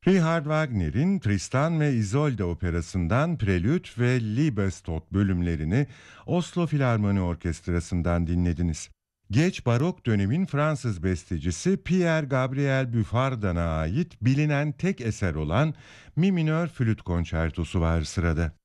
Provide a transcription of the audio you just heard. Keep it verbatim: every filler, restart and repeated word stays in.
Richard Wagner'in Tristan ve Isolde operasından Prelüt ve Liebestod bölümlerini Oslo Filarmoni Orkestrası'ndan dinlediniz. Geç barok dönemin Fransız bestecisi Pierre Gabriel Buffardon'a ait bilinen tek eser olan Mi minör flüt konçertosu var sırada.